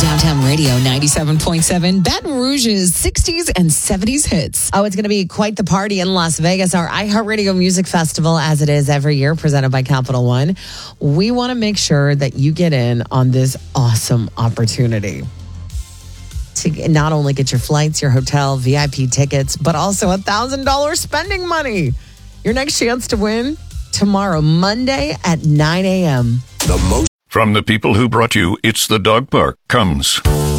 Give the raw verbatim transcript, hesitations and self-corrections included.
Downtown Radio ninety-seven point seven, Baton Rouge's sixties and seventies hits. Oh, it's going to be quite the party in Las Vegas. Our iHeartRadio Music Festival, as it is every year, presented by Capital One. We want to make sure that you get in on this awesome opportunity to not only get your flights, your hotel, V I P tickets, but also one thousand dollars spending money. Your next chance to win tomorrow, Monday at nine a.m. The most From the people who brought you It's the Dog Park comes